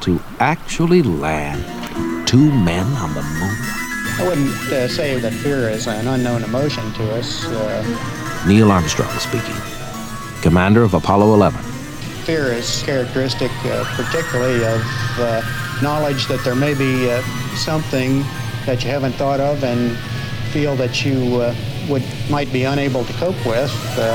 to actually land 2 men on the moon? I wouldn't say that fear is an unknown emotion to us. Neil Armstrong speaking, commander of Apollo 11. Fear is characteristic particularly of knowledge that there may be something that you haven't thought of and feel that you might be unable to cope with.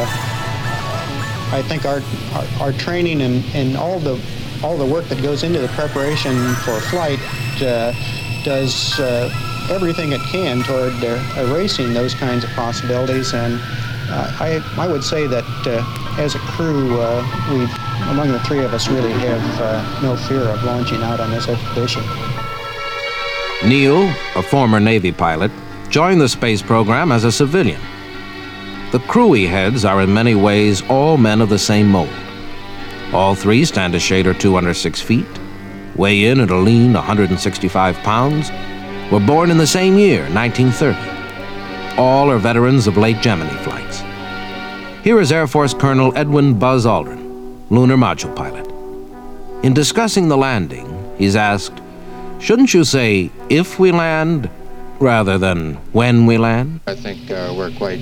I think our training and all the work that goes into the preparation for flight does everything it can toward erasing those kinds of possibilities. And I would say that as a crew, among the 3 of us, really have no fear of launching out on this expedition. Neil, a former Navy pilot, joined the space program as a civilian. The crew he heads are in many ways all men of the same mold. All 3 stand a shade or 2 under 6 feet, weigh in at a lean 165 pounds, were born in the same year, 1930. All are veterans of late Gemini flights. Here is Air Force Colonel Edwin Buzz Aldrin, lunar module pilot. In discussing the landing, he's asked, shouldn't you say if we land rather than when we land? I think we're quite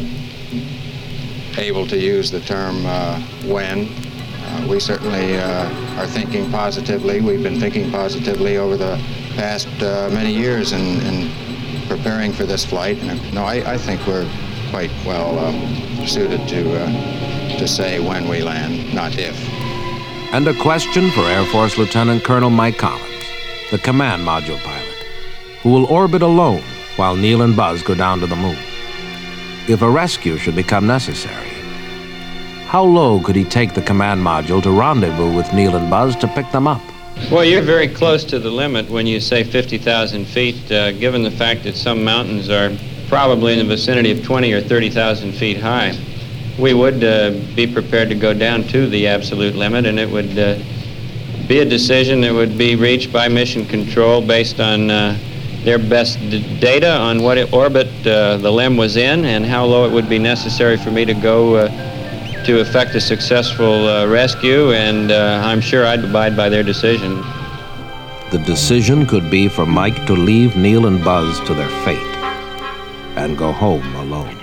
able to use the term when. We certainly are thinking positively. We've been thinking positively over the past many years in preparing for this flight. And no, I think we're quite well suited to say when we land, not if. And a question for Air Force Lieutenant Colonel Mike Collins, the command module pilot, who will orbit alone while Neil and Buzz go down to the moon. If a rescue should become necessary, how low could he take the command module to rendezvous with Neil and Buzz to pick them up? Well, you're very close to the limit when you say 50,000 feet, given the fact that some mountains are probably in the vicinity of 20 or 30,000 feet high. We would be prepared to go down to the absolute limit, and it would be a decision that would be reached by Mission Control based on their best data on what orbit the LEM was in and how low it would be necessary for me to go to effect a successful rescue, and I'm sure I'd abide by their decision. The decision could be for Mike to leave Neil and Buzz to their fate and go home alone.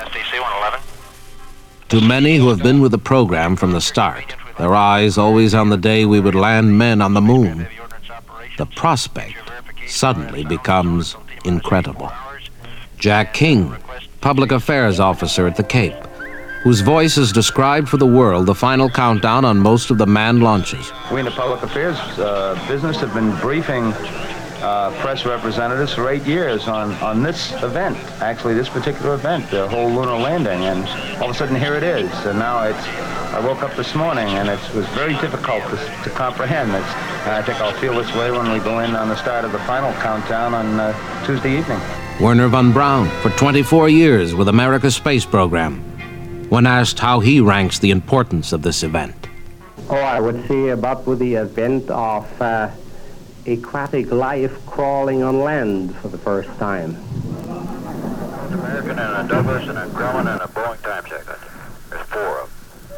To many who have been with the program from the start, their eyes always on the day we would land men on the moon, the prospect suddenly becomes incredible. Jack King, public affairs officer at the Cape, whose voice has described for the world the final countdown on most of the manned launches. We in the public affairs business have been briefing press representatives for 8 years on this event, actually this particular event, the whole lunar landing, and all of a sudden here it is. And now I woke up this morning and it was very difficult to comprehend. I think I'll feel this way when we go in on the start of the final countdown on Tuesday evening. Wernher von Braun, for 24 years with America's space program, when asked how he ranks the importance of this event. Oh, I would say about with the event of aquatic life crawling on land for the first time. American and a Douglas and a Grumman and a Boeing time check. There's 4 of them.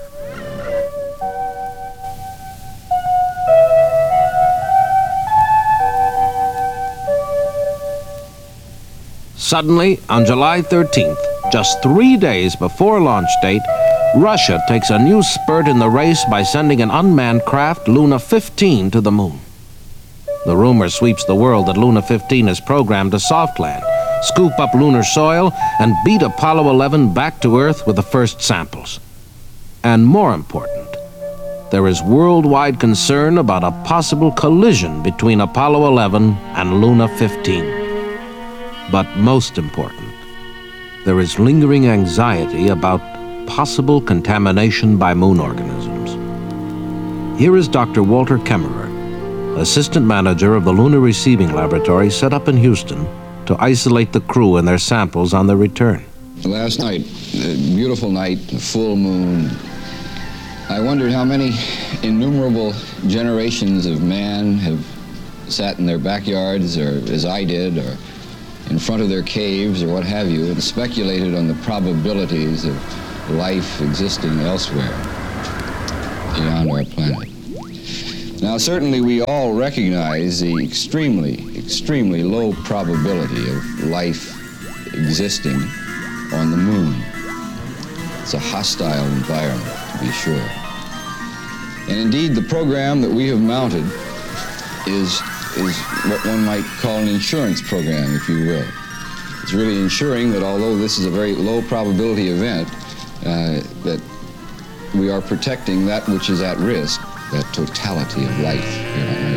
Suddenly, on July 13th, just 3 days before launch date, Russia takes a new spurt in the race by sending an unmanned craft, Luna 15, to the moon. The rumor sweeps the world that Luna 15 is programmed to soft land, scoop up lunar soil, and beat Apollo 11 back to Earth with the first samples. And more important, there is worldwide concern about a possible collision between Apollo 11 and Luna 15. But most important, there is lingering anxiety about possible contamination by moon organisms. Here is Dr. Walter Kemmerer, assistant manager of the Lunar Receiving Laboratory set up in Houston to isolate the crew and their samples on their return. Last night, a beautiful night, a full moon. I wondered how many innumerable generations of man have sat in their backyards, or as I did, or in front of their caves, or what have you, and speculated on the probabilities of life existing elsewhere beyond our planet. Now, certainly we all recognize the extremely low probability of life existing on the moon. It's a hostile environment, to be sure. And indeed, the program that we have mounted is what one might call an insurance program, if you will. It's really ensuring that although this is a very low probability event, that we are protecting that which is at risk, that totality of life here on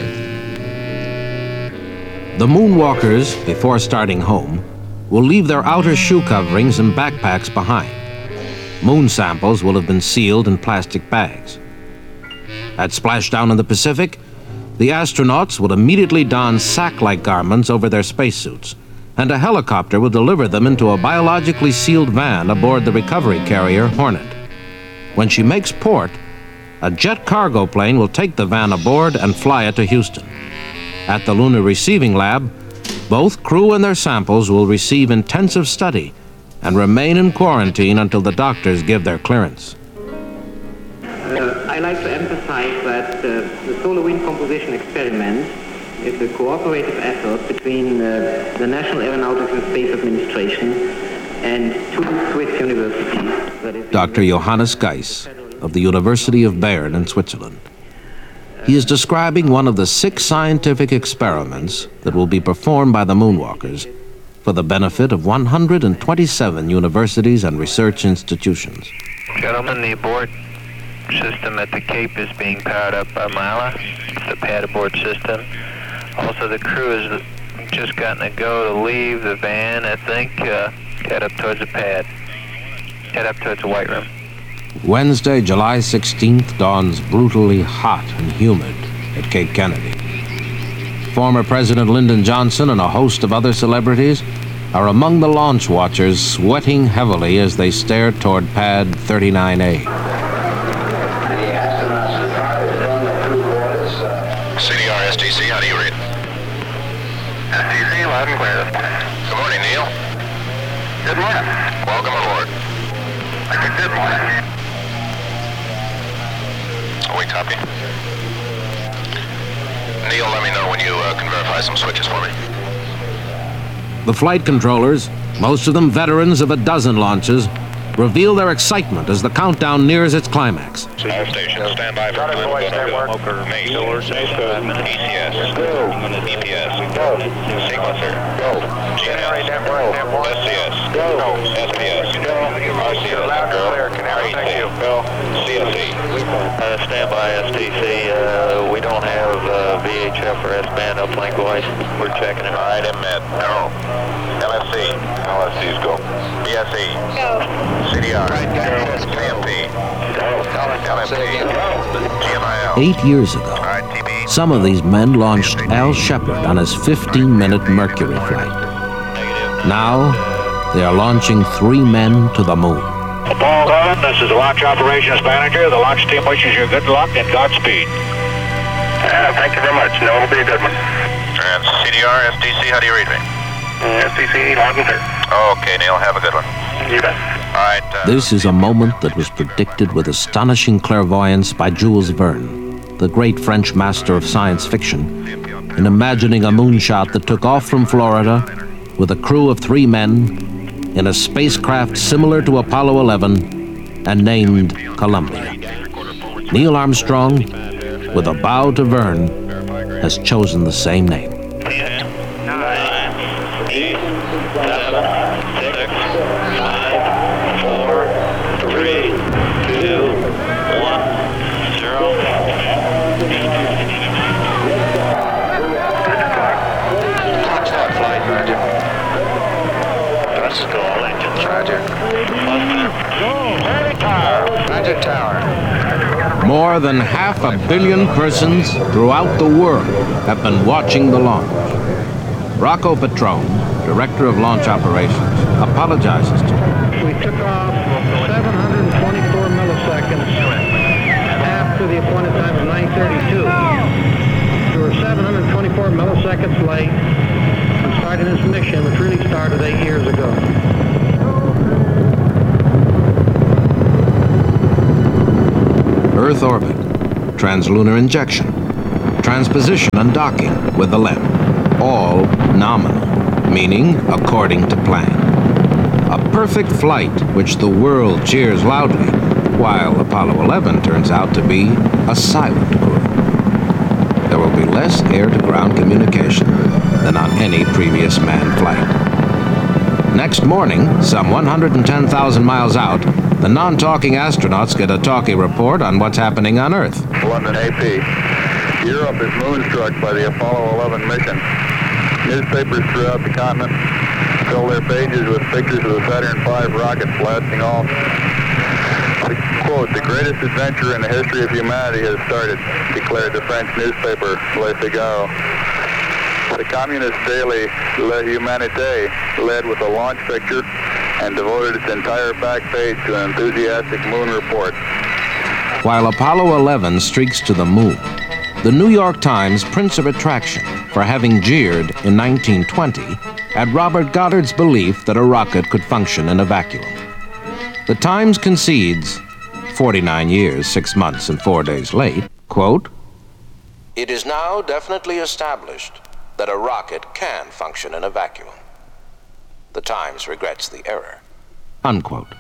Earth. The moonwalkers, before starting home, will leave their outer shoe coverings and backpacks behind. Moon samples will have been sealed in plastic bags. At splashdown in the Pacific, the astronauts will immediately don sack-like garments over their spacesuits, and a helicopter will deliver them into a biologically sealed van aboard the recovery carrier Hornet. When she makes port, a jet cargo plane will take the van aboard and fly it to Houston. At the Lunar Receiving Lab, both crew and their samples will receive intensive study and remain in quarantine until the doctors give their clearance. I like to emphasize that the solar wind composition experiment is a cooperative effort between the National Aeronautics and Space Administration and two Swiss universities. That is Dr. Johannes Geiss of the University of Bern in Switzerland. He is describing one of the 6 scientific experiments that will be performed by the moonwalkers for the benefit of 127 universities and research institutions. Gentlemen, the abort system at the Cape is being powered up by Mila. It's the pad abort system. Also, the crew has just gotten a go to leave the van, I think, head up towards the pad. Head up towards the White Room. Wednesday, July 16th dawns brutally hot and humid at Cape Kennedy. Former President Lyndon Johnson and a host of other celebrities are among the launch watchers, sweating heavily as they stare toward pad 39A. CDR, STC, how do you read? STC, loud and clear. Good morning, Neil. Good morning. Welcome aboard. Good morning. We copy. Neil, let me know when you can verify some switches for me. The flight controllers, most of them veterans of a dozen launches, reveal their excitement as the countdown nears its climax. All stations, stand by for time. Main, ECS, EPS, sequencer, GNS, SCS, SPS, RCS, CSE. Stand by, STC. We don't have VHF or S-band uplink voice. We're checking it. All right, MED, no. LFC, LFC's go. BSE, Go. CDR, CMP, LFP, GMIL. 8 years ago, some of these men launched Al Shepard on his 15-minute Mercury flight. Now, they are launching 3 men to the moon. Paul Cullen, this is the Launch Operations Manager. The launch team wishes you good luck and Godspeed. Thank you very much. No, it'll be a good one. And CDR, STC, how do you read me? STC, loud and clear. Okay, Neil, have a good one. You bet. All right. This is a moment that was predicted with astonishing clairvoyance by Jules Verne, the great French master of science fiction, in imagining a moonshot that took off from Florida with a crew of 3 men in a spacecraft similar to Apollo 11 and named Columbia. Neil Armstrong, with a bow to Verne, has chosen the same name. 10, 9, 8, 7, 6, 5, 4, 3, 2, 1, 0. Launch that flight, Roger. Let's go, all engines. Roger. Roger, tower. More than 500 million persons throughout the world have been watching the launch. Rocco Petrone, Director of Launch Operations, apologizes to him. We took off 724 milliseconds after the appointed time of 9:32. We were 724 milliseconds late in starting this mission, which really started 8 years ago. Earth orbit, translunar injection, transposition and docking with the LEM. All nominal, meaning according to plan. A perfect flight which the world cheers loudly, while Apollo 11 turns out to be a silent crew. There will be less air-to-ground communication than on any previous manned flight. Next morning, some 110,000 miles out, the non-talking astronauts get a talkie report on what's happening on Earth. London AP. Europe is moonstruck by the Apollo 11 mission. Newspapers throughout the continent fill their pages with pictures of the Saturn V rocket blasting off. Quote, the greatest adventure in the history of humanity has started, declared the French newspaper Le Figaro. The communist daily Le Humanité led with a launch picture and devoted its entire back page to an enthusiastic moon report. While Apollo 11 streaks to the moon, the New York Times prints a retraction for having jeered in 1920 at Robert Goddard's belief that a rocket could function in a vacuum. The Times concedes, 49 years, 6 months, and 4 days late, quote, "It is now definitely established that a rocket can function in a vacuum. The Times regrets the error," unquote.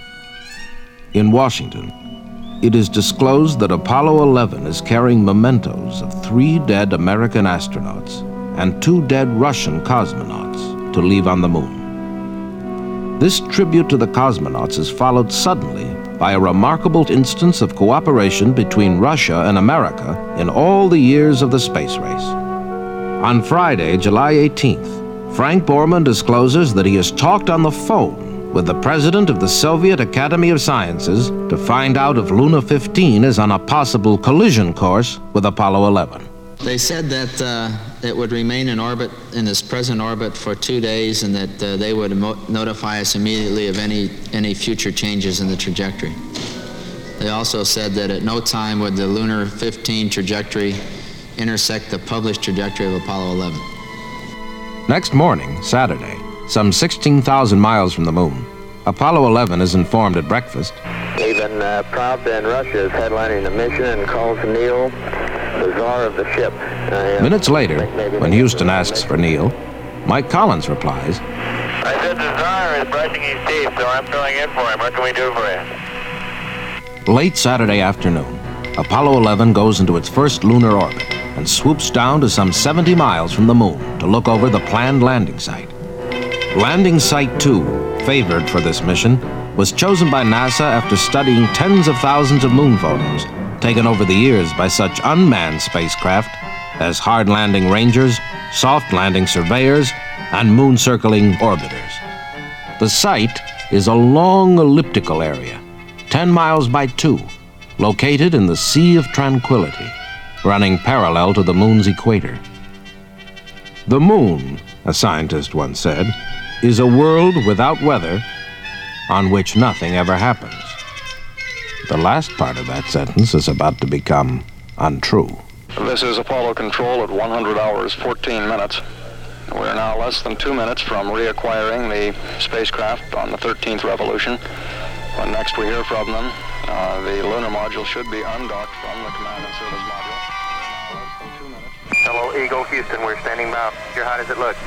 In Washington, it is disclosed that Apollo 11 is carrying mementos of 3 dead American astronauts and 2 dead Russian cosmonauts to leave on the moon. This tribute to the cosmonauts is followed suddenly by a remarkable instance of cooperation between Russia and America in all the years of the space race. On Friday, July 18th, Frank Borman discloses that he has talked on the phone with the president of the Soviet Academy of Sciences to find out if Luna 15 is on a possible collision course with Apollo 11. They said that it would remain in orbit, in its present orbit, for 2 days, and that they would notify us immediately of any future changes in the trajectory. They also said that at no time would the Lunar 15 trajectory intersect the published trajectory of Apollo 11. Next morning, Saturday, some 16,000 miles from the moon, Apollo 11 is informed at breakfast. Even Pravda in Russia is headlining the mission and calls Neil the czar of the ship. Minutes later, when Houston asks for Neil, Mike Collins replies, I said the czar is brushing his teeth, so I'm filling in for him. What can we do for you? Late Saturday afternoon, Apollo 11 goes into its first lunar orbit and swoops down to some 70 miles from the moon to look over the planned landing site. Landing Site 2, favored for this mission, was chosen by NASA after studying tens of thousands of moon photos taken over the years by such unmanned spacecraft as hard landing rangers, soft landing surveyors, and moon circling orbiters. The site is a long elliptical area, 10 miles by 2, located in the Sea of Tranquility, running parallel to the moon's equator. The moon, a scientist once said, is a world without weather on which nothing ever happens. The last part of that sentence is about to become untrue. This is Apollo Control at 100 hours, 14 minutes. We are now less than 2 minutes from reacquiring the spacecraft on the 13th revolution. When next we hear from them, the lunar module should be undocked from the command and service module. Now less than 2 minutes. Hello, Eagle, Houston, we're standing by. How does it look?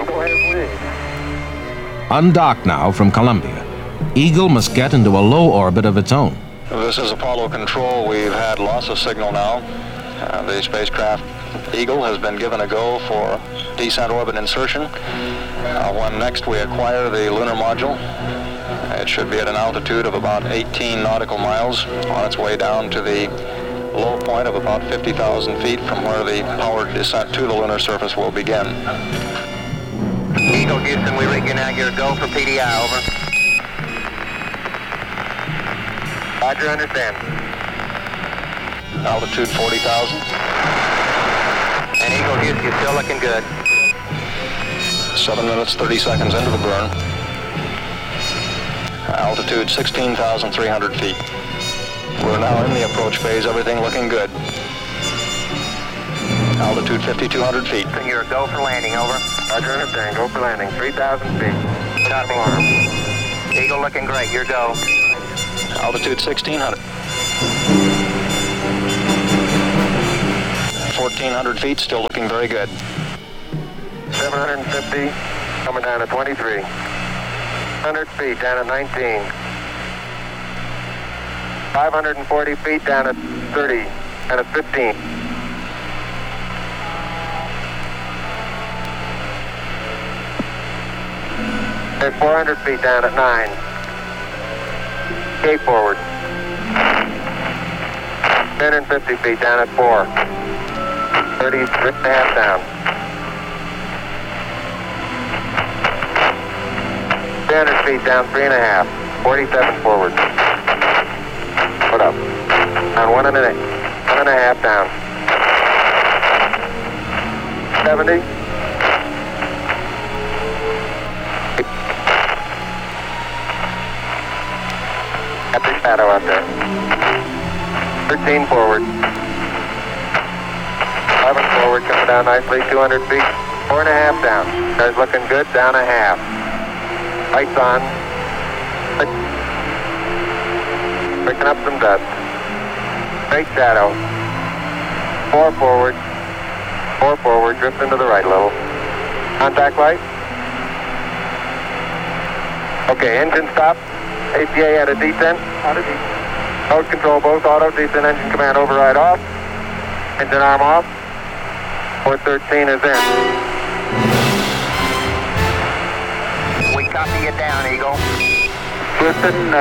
Undocked now from Columbia, Eagle must get into a low orbit of its own. This is Apollo Control. We've had loss of signal now. The spacecraft Eagle has been given a go for descent orbit insertion. When next we acquire the lunar module, it should be at an altitude of about 18 nautical miles on its way down to the low point of about 50,000 feet from where the powered descent to the lunar surface will begin. Eagle, Houston, we rig you now. You're a go for PDI, over. Roger, understand. Altitude 40,000. And Eagle, Houston, you're still looking good. 7 minutes, 30 seconds into the burn. Altitude 16,300 feet. We're now in the approach phase, everything looking good. Altitude 5,200 feet. You're a go for landing, over. Roger, understand. Go for landing. 3,000 feet. Top alarm. Eagle looking great. Your go. Altitude 1,600. 1,400 feet, still looking very good. 750, coming down to 23. 100 feet, down at 19. 540 feet, down at 30, and at 15. At 400 feet, down at 9. Cape forward. 150 feet, down at 4. 33.5 down. 300 feet, down 3.5. 47 forward. Put up. Down 1.5 down. 70. Got the shadow out there. 13 forward. 11 forward, coming down nicely, 200 feet. 4.5 down. Car's looking good, down a half. Lights on. Picking up some dust. Straight shadow. 4 forward. 4 forward, drifting to the right a little. Contact light. Okay, engine stop. APA at a descent. Mode control both auto, descent engine command override off. Engine arm off. 413 is in. We copy you down, Eagle. Houston,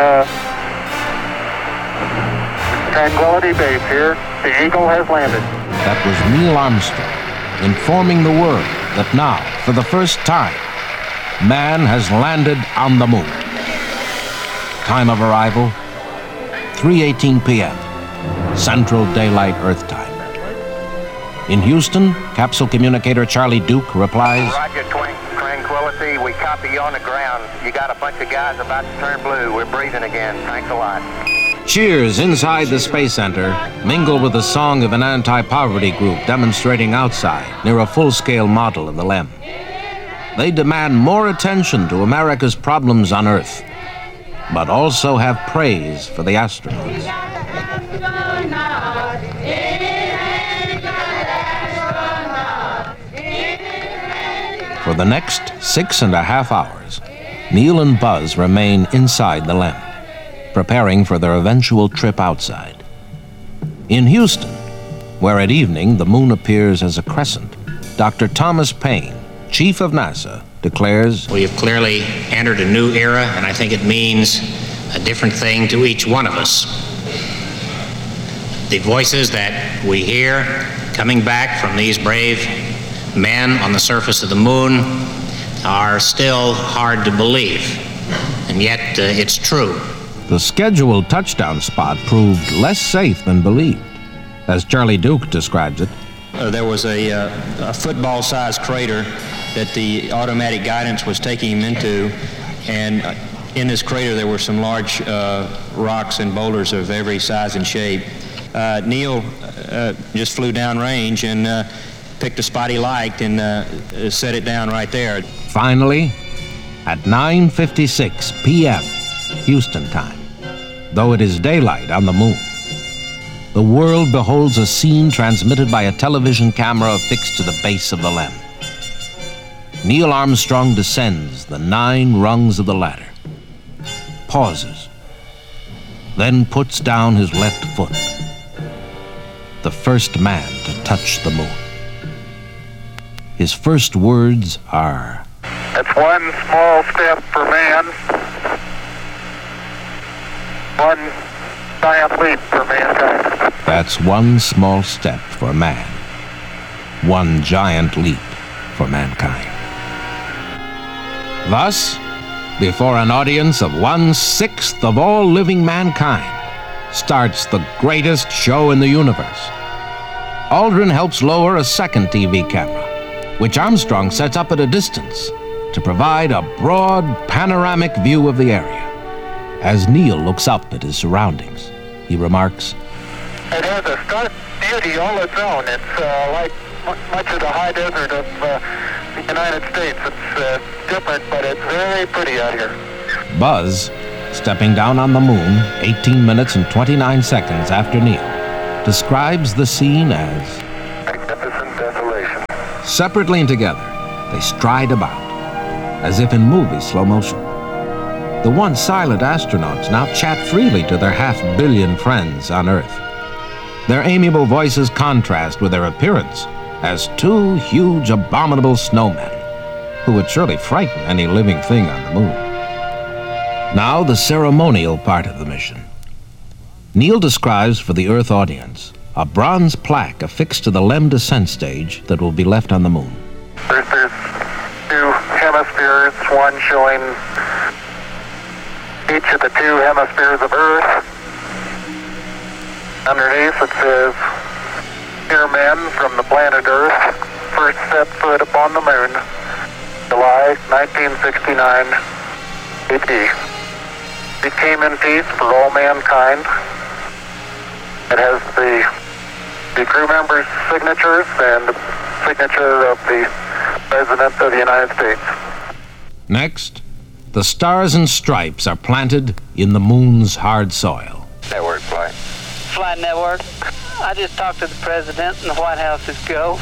Tranquility Base here. The Eagle has landed. That was Neil Armstrong informing the world that now, for the first time, man has landed on the moon. Time of arrival, 3:18 p.m., Central Daylight Earth Time. In Houston, capsule communicator Charlie Duke replies, Roger, Tranquility, we copy you on the ground. You got a bunch of guys about to turn blue. We're breathing again. Thanks a lot. cheers inside the Space Center mingle with the song of an anti-poverty group demonstrating outside near a full-scale model of the LEM. They demand more attention to America's problems on Earth, but also have praise for the astronauts. For the next 6.5 hours, Neil and Buzz remain inside the LEM, preparing for their eventual trip outside. In Houston, where at evening the moon appears as a crescent, Dr. Thomas Paine, chief of NASA, declares, "We have clearly entered a new era, and I think it means a different thing to each one of us. The voices that we hear coming back from these brave men on the surface of the moon are still hard to believe, and yet it's true." The scheduled touchdown spot proved less safe than believed. As Charlie Duke describes it, there was a football-sized crater that the automatic guidance was taking him into, and in this crater there were some large rocks and boulders of every size and shape. Neil just flew downrange and picked a spot he liked and set it down right there. Finally, at 9:56 p.m. Houston time, though it is daylight on the moon, the world beholds a scene transmitted by a television camera affixed to the base of the LEM. Neil Armstrong descends the 9 rungs of the ladder, pauses, then puts down his left foot, the first man to touch the moon. His first words are, "It's one small step for man, one giant leap for mankind." That's one small step for man, one giant leap for mankind. Thus, before an audience of 1/6 of all living mankind, starts the greatest show in the universe. Aldrin helps lower a second TV camera, which Armstrong sets up at a distance to provide a broad panoramic view of the area. As Neil looks up at his surroundings, he remarks, "It has a stark beauty all its own. It's like much of the high desert of the United States. It's different, but it's very pretty out here." Buzz, stepping down on the moon 18 minutes and 29 seconds after Neil, describes the scene as, Separately and together, they stride about, as if in movie slow motion. The once silent astronauts now chat freely to their 500 million friends on Earth. Their amiable voices contrast with their appearance as two huge, abominable snowmen who would surely frighten any living thing on the moon. Now, the ceremonial part of the mission. Neil describes for the Earth audience a bronze plaque affixed to the LEM descent stage that will be left on the moon. There's two hemispheres, one showing each of the two hemispheres of Earth. Underneath it says, "Here men from the planet Earth first set foot upon the moon, July 1969 AD. It came in peace for all mankind." It has the crew members' signatures and the signature of the President of the United States. Next, the stars and stripes are planted in the moon's hard soil. Network flight. Flight network. I just talked to the President and the White House is go.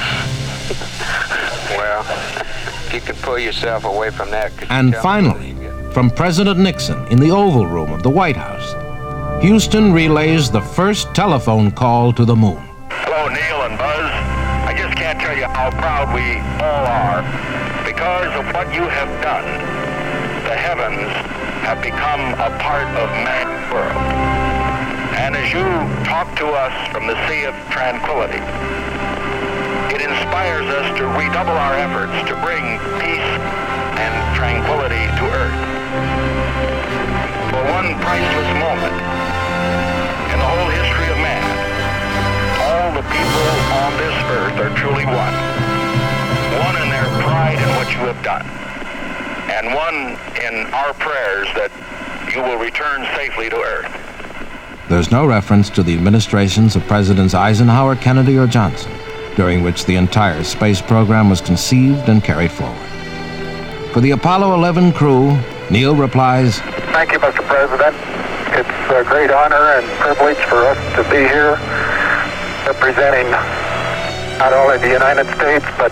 Well, if you can pull yourself away from that. And finally, from President Nixon in the Oval Room of the White House, Houston relays the first telephone call to the moon. Hello, Neil and Buzz. I just can't tell you how proud we all are because of what you have done. The heavens have become a part of man's world. And as you talk to us from the Sea of Tranquility, it inspires us to redouble our efforts to bring peace and tranquility to Earth. For one priceless moment in the whole history of man, all the people on this Earth are truly one. One in their pride in what you have done, and one in our prayers that you will return safely to Earth. There's no reference to the administrations of Presidents Eisenhower, Kennedy, or Johnson, during which the entire space program was conceived and carried forward. For the Apollo 11 crew, Neil replies, "Thank you, Mr. President. It's a great honor and privilege for us to be here representing not only the United States, but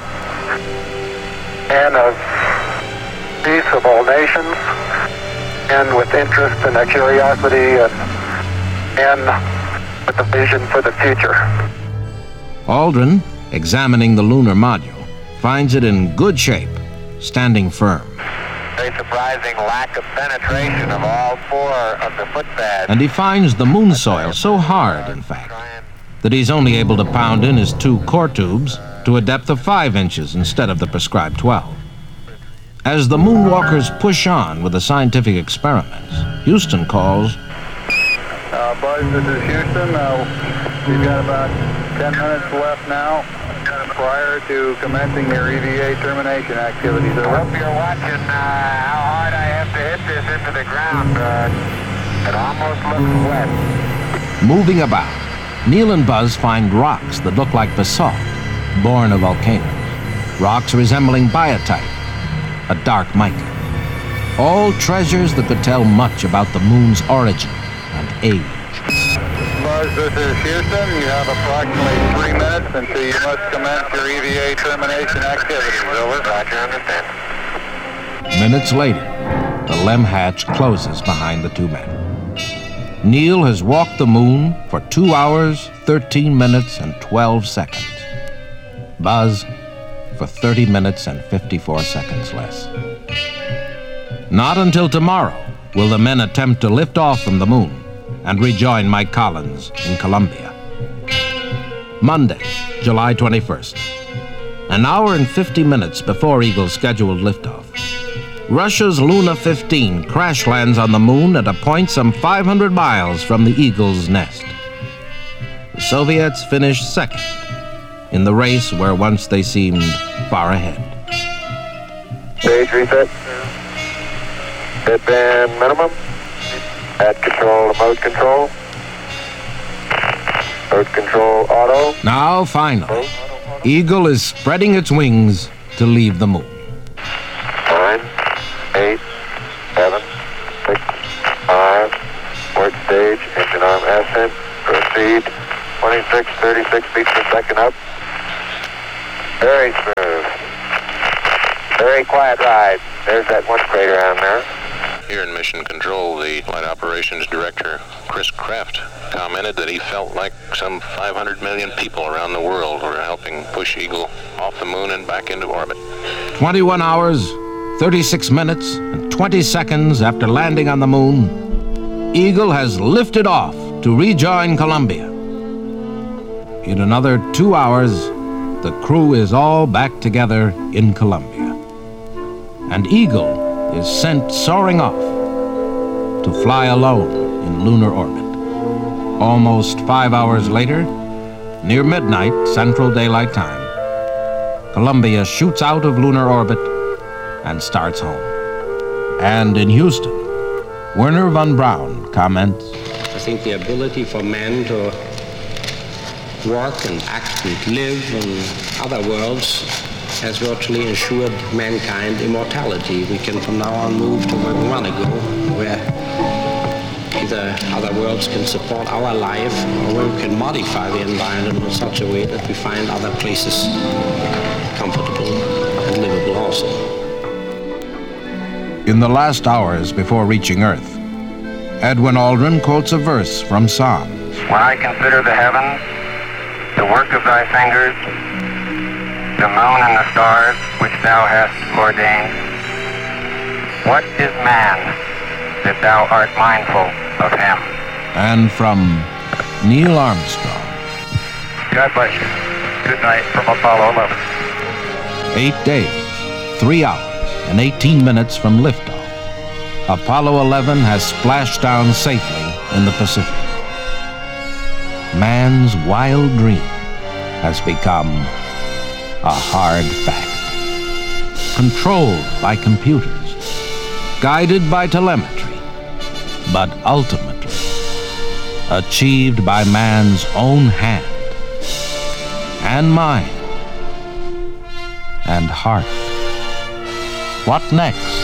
men of peace of all nations, and with interest and a curiosity and with a vision for the future." Aldrin, examining the lunar module, finds it in good shape, standing firm. Very surprising lack of penetration of all four of the footpads. And he finds the moon soil so hard, in fact, that he's only able to pound in his 2 core tubes to a depth of 5 inches instead of the prescribed 12. As the moonwalkers push on with the scientific experiments, Houston calls, Buzz, this is Houston. We've got about 10 minutes left now prior to commencing your EVA termination activities. I hope you're watching how hard I have to hit this into the ground. It almost looks wet. Moving about, Neil and Buzz find rocks that look like basalt, born of volcanoes. Rocks resembling biotite, a dark mica. All treasures that could tell much about the moon's origin and age. Buzz, this is Houston. You have approximately 3 minutes until you must commence your EVA termination activities. Over. Roger, understand. Minutes later, the LEM hatch closes behind the 2 men. Neil has walked the moon for 2 hours, 13 minutes, and 12 seconds. Buzz for 30 minutes and 54 seconds less. Not until tomorrow will the men attempt to lift off from the moon and rejoin Mike Collins in Columbia. Monday, July 21st. An hour and 50 minutes before Eagle's scheduled liftoff, Russia's Luna 15 crash lands on the moon at a point some 500 miles from the Eagle's nest. The Soviets finished second in the race where once they seemed far ahead. Stage reset. Hit band minimum. Add control to mode control. Mode control auto. Now, finally, Eagle is spreading its wings to leave the moon. 9, 8, 7, 6, 5. Port stage, engine arm ascent. Proceed. 26, 36 feet per second up. Very smooth. Very quiet ride. There's that one crater on there. Here in Mission Control, the Flight Operations Director, Chris Kraft, commented that he felt like some 500 million people around the world were helping push Eagle off the moon and back into orbit. 21 hours, 36 minutes, and 20 seconds after landing on the moon, Eagle has lifted off to rejoin Columbia. In another 2 hours, the crew is all back together in Columbia. And Eagle is sent soaring off to fly alone in lunar orbit. Almost 5 hours later, near midnight Central Daylight Time, Columbia shoots out of lunar orbit and starts home. And in Houston, Werner von Braun comments, I think the ability for man to work and act and live in other worlds has virtually ensured mankind immortality. We can from now on move to where we want to go, where either other worlds can support our life, or where we can modify the environment in such a way that we find other places comfortable and livable also. In the last hours before reaching Earth, Edwin Aldrin quotes a verse from Psalms. When I consider the heavens, the work of thy fingers, the moon and the stars which thou hast ordained, what is man that thou art mindful of him? And from Neil Armstrong. God bless you. Good night from Apollo 11. 8 days, 3 hours, and 18 minutes from liftoff, Apollo 11 has splashed down safely in the Pacific. Man's wild dream has become a hard fact. Controlled by computers, guided by telemetry, but ultimately achieved by man's own hand and mind and heart. What next?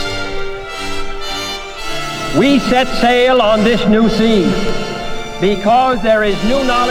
We set sail on this new sea because there is new knowledge